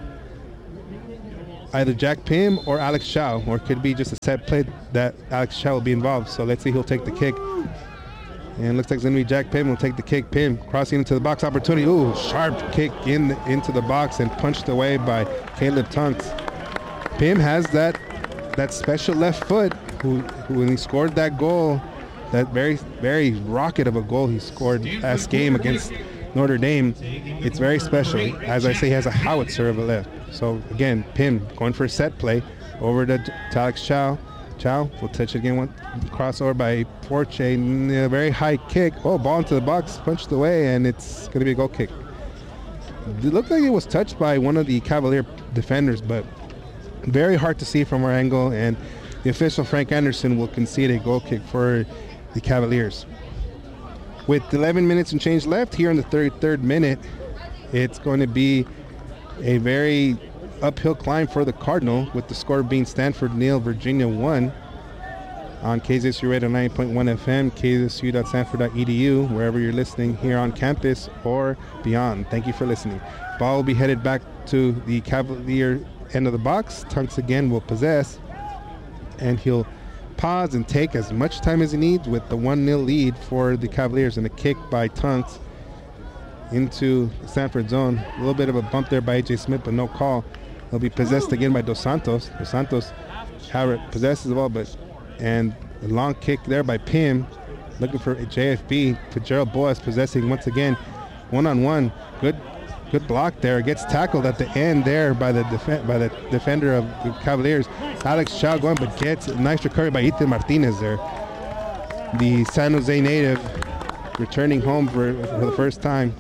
Jack Pim or Alex Chow, or it could be just a set play that Alex Chow will be involved. So let's see who'll take the kick. And it looks like it's going to be Jack Pim will take the kick. Pim crossing into the box opportunity. Ooh, sharp kick into the box and punched away by Caleb Tunks. Pim has that special left foot who when he scored that goal, that very, very rocket of a goal he scored last game against Notre Dame, it's very special. As I say, he has a howitzer of a left. So again, Pim going for a set play over to Alex Chow. Chow will touch it again, one crossover by Forche, a very high kick. Oh, ball into the box, punched away, and it's going to be a goal kick. It looked like it was touched by one of the Cavalier defenders, but very hard to see from our angle, and the official Frank Anderson will concede a goal kick for the Cavaliers. With 11 minutes and change left here in the 33rd minute, it's going to be a very uphill climb for the Cardinal, with the score being Stanford 0, Virginia 1 on KZSU Radio 90.1 FM, kzsu.stanford.edu, wherever you're listening here on campus or beyond. Thank you for listening. Ball will be headed back to the Cavalier end of the box. Tunks again will possess, and he'll pause and take as much time as he needs with the 1-0 lead for the Cavaliers, and a kick by Tunks into Stanford zone. A little bit of a bump there by A.J. Smith, but no call. He'll be possessed again by Dos Santos. Dos Santos, however, possesses the ball, and a long kick there by Pim, looking for a JFB. Fitzgerald Boas possessing once again, one-on-one. Good block there. Gets tackled at the end there by the defender of the Cavaliers. Alex Chow going, but gets a nice recovery by Ethan Martinez there. The San Jose native returning home for the first time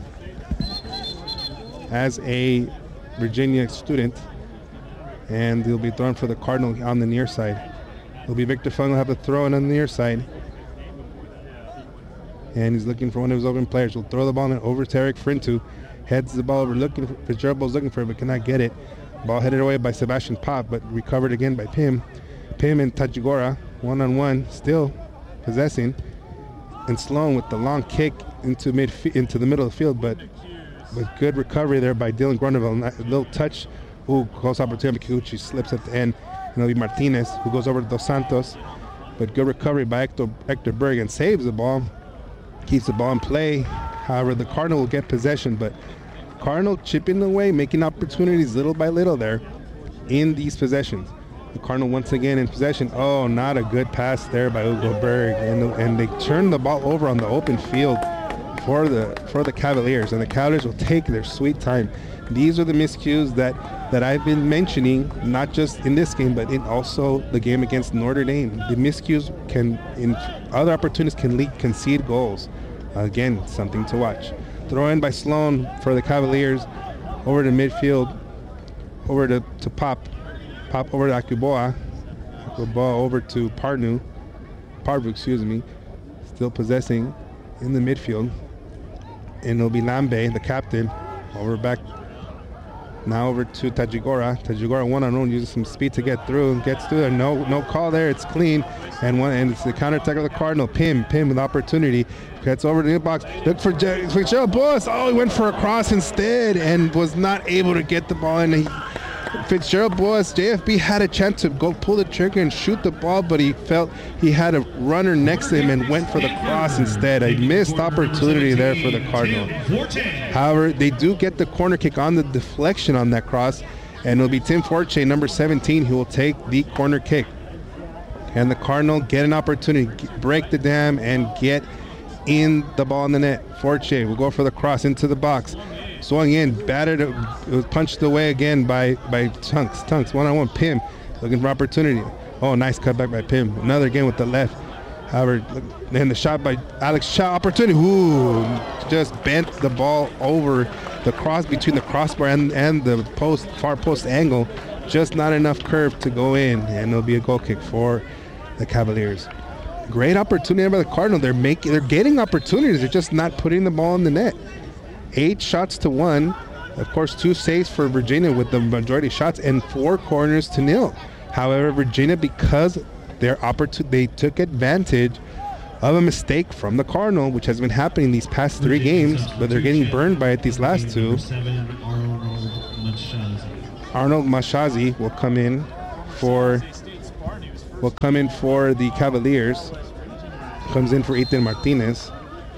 as a Virginia student. And he'll be thrown for the Cardinal on the near side. It'll be Victor Fung will have to throw it on the near side. And he's looking for one of his open players. Will throw the ball over to Eric Frintu. Heads the ball over, looking for Fitzgerald Bowles, looking for it, but cannot get it. Ball headed away by Sebastian Pop, but recovered again by Pim. Pim and Tachigora, one-on-one, still possessing. And Sloan with the long kick into the middle of the field, but with good recovery there by Dylan Grunewald. A little touch. Ooh, close opportunity. Kikuchi slips at the end. And it'll be Martinez, who goes over to Dos Santos. But good recovery by Hector Berg, and saves the ball. Keeps the ball in play. However, the Cardinal will get possession, but Cardinal chipping away, making opportunities little by little there in these possessions. The Cardinal once again in possession. Oh, not a good pass there by Hugo Berg, and they turn the ball over on the open field for the Cavaliers, and the Cavaliers will take their sweet time. These are the miscues that I've been mentioning, not just in this game, but in also the game against Notre Dame. The miscues in other opportunities can concede goals. Again, something to watch. Throw in by Sloan for the Cavaliers, over to midfield, over to Pop over to Akuboa over to Parvu, still possessing in the midfield. And it'll be Lambe, the captain, over to Tachigora. Tachigora one-on-one, uses some speed to get through, and gets through there. No call there. It's clean, and it's the counter-attack of the Cardinal. Pim with opportunity, gets over to the box. Look for Fitzgerald Boas. Oh, he went for a cross instead and was not able to get the ball in. Fitzgerald Boas, JFB had a chance to go pull the trigger and shoot the ball, but he felt he had a runner next to him and went for the cross instead. A missed opportunity there for the Cardinal. However, they do get the corner kick on the deflection on that cross, and it'll be Tim Forche, number 17, who will take the corner kick. And the Cardinal get an opportunity, break the dam, and get in the ball in the net. Forche will go for the cross into the box. Swung in, battered, it was punched away again by Tunks. Tunks, one-on-one, Pim, looking for opportunity. Oh, nice cutback by Pim. Another again with the left. However, then the shot by Alex Chow, opportunity. Ooh, just bent the ball over the cross between the crossbar and the far post angle. Just not enough curve to go in, and it'll be a goal kick for the Cavaliers. Great opportunity by the Cardinal. They're getting opportunities. They're just not putting the ball in the net. 8 shots to 1. Of course, 2 saves for Virginia with the majority shots, and 4 corners to 0. However, Virginia, because they took advantage of a mistake from the Cardinal, which has been happening these past 3 games, but they're getting burned by it these last 2. Arnold Mashazi will come in for the Cavaliers. Comes in for Ethan Martinez.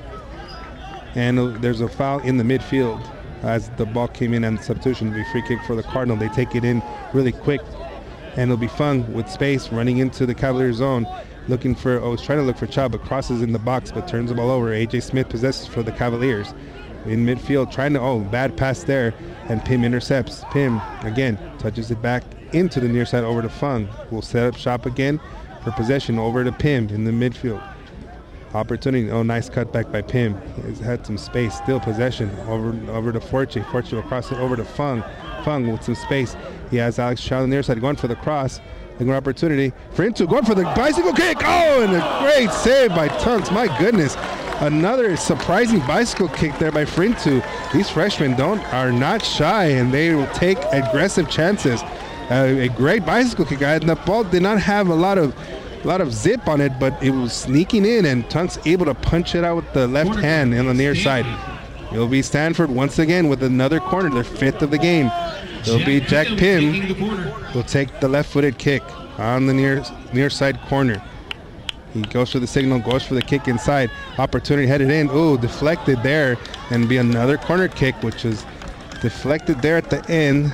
And there's a foul in the midfield as the ball came in, and substitution will be free kick for the Cardinal. They take it in really quick, and it'll be Fung with space running into the Cavalier zone, trying to look for Chow, but crosses in the box, but turns the ball over. AJ Smith possesses for the Cavaliers in midfield, bad pass there, and Pim intercepts. Pim again touches it back into the near side over to Fung. Will set up shop again for possession over to Pim in the midfield. Opportunity. Nice cutback by Pim. He's had some space. Still possession over to Forche. Forche will cross it over to Fung. Fung with some space. He has Alex Chow on the near side going for the cross. Looking for opportunity. Frintu going for the bicycle kick. And a great save by Tunks. My goodness. Another surprising bicycle kick there by Frintu. These freshmen are not shy, and they will take aggressive chances. A great bicycle kick. And the ball did not have a lot of zip on it, but it was sneaking in, and Tunks able to punch it out with the left hand on the near side. It'll be Stanford once again with another corner, their 5th of the game. It'll be Jack Pim will take the left-footed kick on the near side corner. He goes for the signal, goes for the kick inside. Opportunity headed in. Deflected there, and be another corner kick, which is deflected there at the end.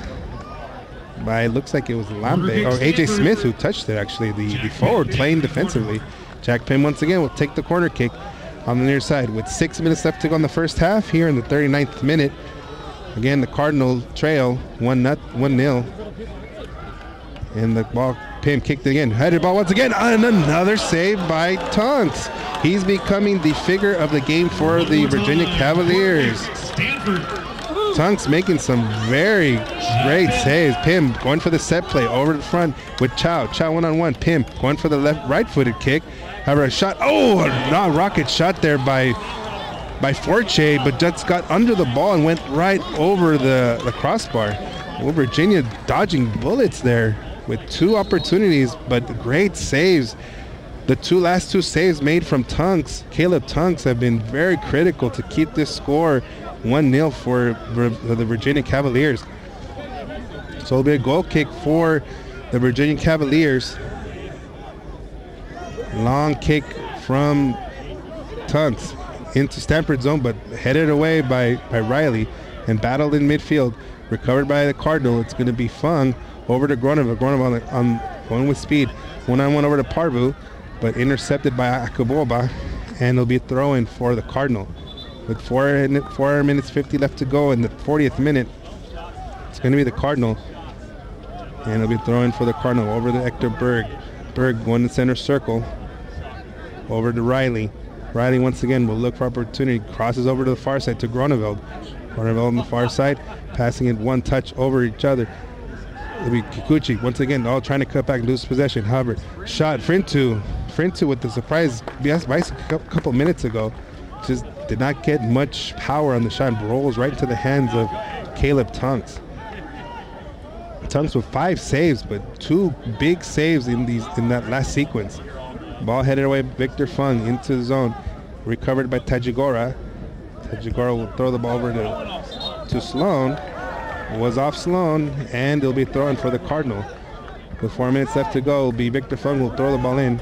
Looks like it was Lambe or AJ Smith who touched it, actually, the forward playing defensively. Jack Pim once again will take the corner kick on the near side with 6 minutes left to go in the first half. Here in the 39th minute, again the Cardinal trail 1-0, and the ball, Pim kicked it again, headed ball once again, and another save by Tunks. He's becoming the figure of the game for the Virginia Cavaliers. Tunks making some very great saves. Pim going for the set play over the front with Chow. Chow one-on-one. Pim going for the right-footed kick. However, a shot. A rocket shot there by Forche, but just got under the ball and went right over the crossbar. Virginia dodging bullets there with 2 opportunities, but great saves. The last two saves made from Tunks, Caleb Tunks, have been very critical to keep this score 1-0 for the Virginia Cavaliers. So it'll be a goal kick for the Virginia Cavaliers. Long kick from Tunks into Stanford zone, but headed away by Riley and battled in midfield. Recovered by the Cardinal. It's going to be Fung over to Groneval. Groneval on going with speed. One-on-one over to Parvu, but intercepted by Akaboba, and it'll be a throw-in for the Cardinal. With 4 minutes 50 left to go in the 40th minute, it's going to be the Cardinal. And it'll be throwing for the Cardinal over to Hector Berg. Berg going to center circle. Over to Riley. Riley once again will look for opportunity. Crosses over to the far side to Gronevel. Gronevel on the far side. Passing it one touch over each other. It'll be Kikuchi once again, all trying to cut back, lose possession. Hubbard. Shot. Frintu with the surprise bicycle a couple minutes ago. Just did not get much power on the shot. Rolls right into the hands of Caleb Tunks. Tunks with 5 saves, but 2 big saves in that last sequence. Ball headed away, Victor Fung into the zone. Recovered by Tajigora. Tajigora will throw the ball over to Sloan. Was off Sloan, and it'll be thrown for the Cardinal. With 4 minutes left to go, Victor Fung will throw the ball in.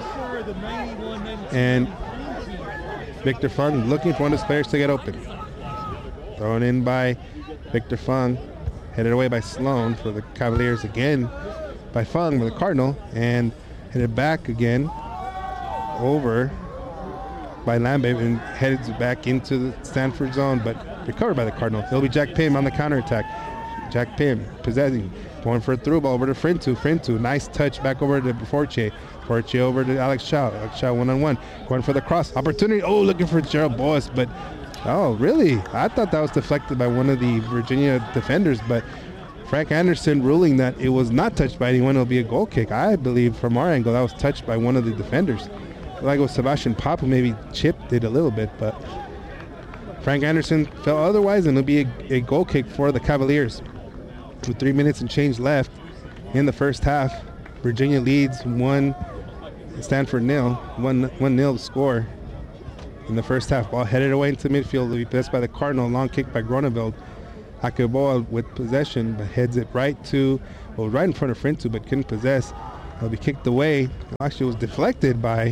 And Victor Fung looking for one of his players to get open. Thrown in by Victor Fung. Headed away by Sloan for the Cavaliers again. By Fung with the Cardinal. And headed back again over by Lambe and headed back into the Stanford zone, but recovered by the Cardinal. It'll be Jack Pim on the counterattack. Jack Pim possessing, going for a through ball over to Frintu. Nice touch back over to Forche. Forche over to Alex Chow. Alex Chow one-on-one. Going for the cross. Opportunity. Looking for Gerald Boas, but really? I thought that was deflected by one of the Virginia defenders, but Frank Anderson ruling that it was not touched by anyone. It'll be a goal kick. I believe from our angle that was touched by one of the defenders. Like it was Sebastian Pop who maybe chipped it a little bit, but Frank Anderson felt otherwise, and it'll be a goal kick for the Cavaliers. With 3 minutes and change left in the first half, Virginia leads 1-0 Stanford nil, 1-0 score in the first half. Ball headed away into midfield. Will be possessed by the Cardinal. Long kick by Groneveld. Akeboa with possession, but heads it right in front of Frintu, but couldn't possess. It'll be kicked away. Actually, it was deflected by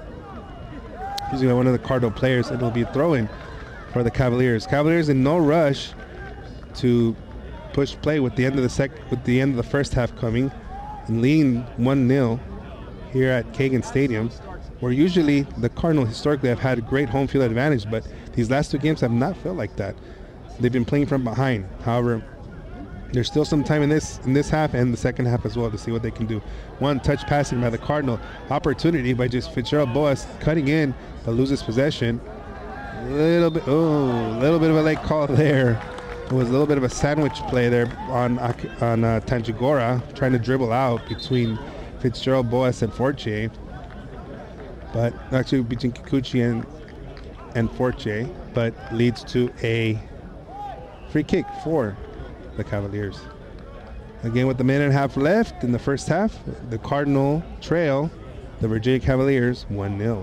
one of the Cardinal players, and it'll be a throw-in for the Cavaliers. Cavaliers in no rush to push play with the end of the first half coming, and leading 1-0 here at Kagan Stadium, where usually the Cardinal historically have had a great home field advantage, but these last two games have not felt like that. They've been playing from behind. However, there's still some time in this half and the second half as well to see what they can do. One touch passing by the Cardinal. Opportunity by just Fitzgerald Boas cutting in, but loses possession. A little bit of a late call there. It was a little bit of a sandwich play there on Tanjigora, trying to dribble out between Fitzgerald Boas and Fortier. But actually between Kikuchi and Fortier, but leads to a free kick for the Cavaliers. Again, with a minute and a half left in the first half, the Cardinal trail the Virginia Cavaliers 1-0.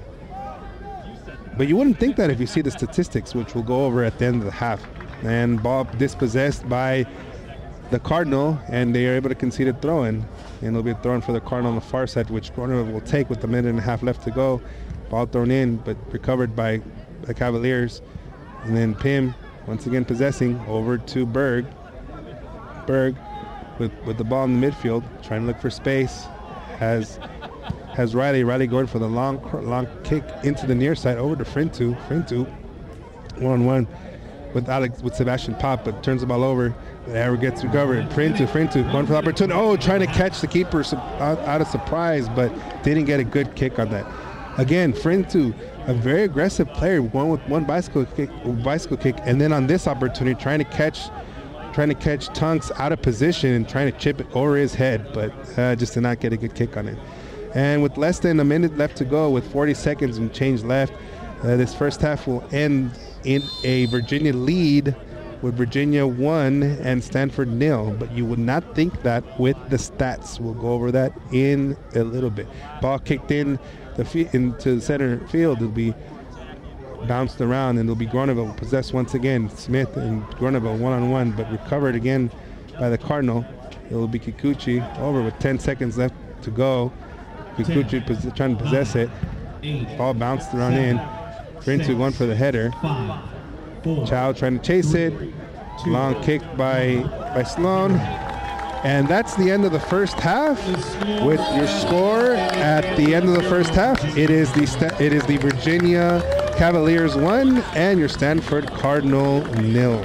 But you wouldn't think that if you see the statistics, which we'll go over at the end of the half. And ball dispossessed by the Cardinal, and they are able to concede a throw-in. And it'll be a throw-in for the Cardinal on the far side, which Groneveld will take with a minute and a half left to go. Ball thrown in, but recovered by the Cavaliers. And then Pim, once again possessing, over to Berg. Berg with the ball in the midfield, trying to look for space. Has Riley going for the long kick into the near side over to Frintu. Frintu, one-on-one with Sebastian Pop, but turns the ball over. Never gets recovered. Frintu going for the opportunity. Oh, trying to catch the keeper out of surprise, but didn't get a good kick on that. Again, Frintu, a very aggressive player, one with one bicycle kick, and then on this opportunity, trying to catch Tunks out of position and trying to chip it over his head, but just did not get a good kick on it. And with less than a minute left to go, with 40 seconds and change left, this first half will end in a Virginia lead with Virginia 1 and Stanford 0. But you would not think that with the stats. We'll go over that in a little bit. Ball kicked into the center field. It'll be bounced around, and it'll be Groneveld possessed once again. Smith and Groneveld one-on-one, but recovered again by the Cardinal. It will be Kikuchi over with 10 seconds left to go. Kikuchi trying to possess it. Ball bounced around in. Frintu going for the header. Chow trying to chase it. Long kick by Sloan. And that's the end of the first half. With your score at the end of the first half, it is the Virginia Cavaliers 1 and your Stanford Cardinal 0.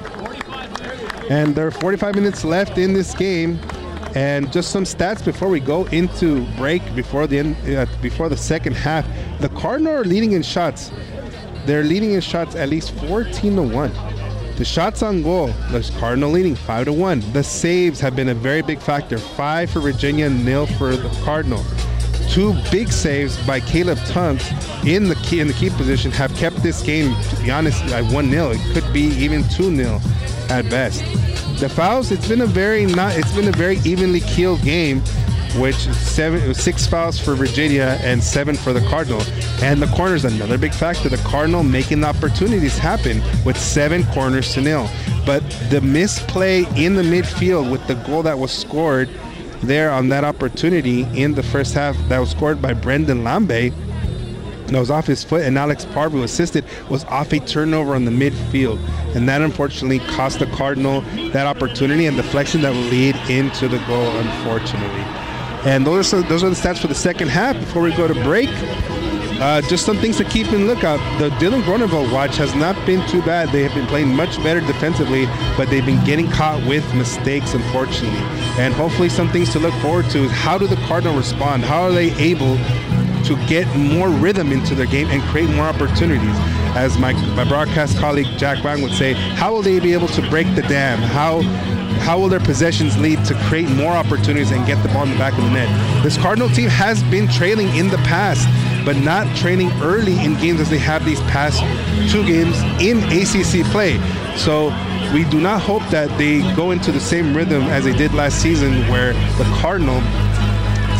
And there are 45 minutes left in this game. And just some stats before we go into break, before the second half. The Cardinal are leading in shots. They're leading in shots at least 14-1. The shots on goal, the Cardinal leading 5-1. The saves have been a very big factor. 5 for Virginia, 0 for the Cardinal. 2 big saves by Caleb Tunks in the key position have kept this game, to be honest, at 1-0. It could be even 2-0 at best. The fouls, it's been a very evenly keeled game, which 6 fouls for Virginia and 7 for the Cardinal. And the corners, another big factor. The Cardinal making the opportunities happen with 7 corners to 0. But the misplay in the midfield with the goal that was scored there on that opportunity in the first half, that was scored by Brendan Lambe, that was off his foot, and Alex Parvu assisted, was off a turnover on the midfield. And that unfortunately cost the Cardinal that opportunity and deflection that will lead into the goal, unfortunately. And those are the stats for the second half. Before we go to break, just some things to keep in lookout. The Dylan Groneveld watch has not been too bad. They have been playing much better defensively, but they've been getting caught with mistakes, unfortunately. And hopefully some things to look forward to is how do the Cardinal respond? How are they able to get more rhythm into their game and create more opportunities? As my broadcast colleague Jack Wang would say, how will they be able to break the dam? How will their possessions lead to create more opportunities and get the ball in the back of the net? This Cardinal team has been trailing in the past, but not training early in games as they have these past 2 games in ACC play. So we do not hope that they go into the same rhythm as they did last season, where the Cardinal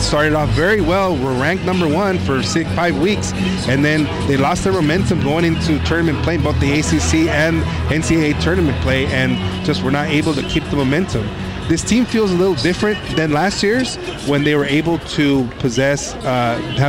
started off very well, were ranked number 1 for 5 weeks, and then they lost their momentum going into tournament play, both the ACC and NCAA tournament play, and just were not able to keep the momentum. This team feels a little different than last year's when they were able to have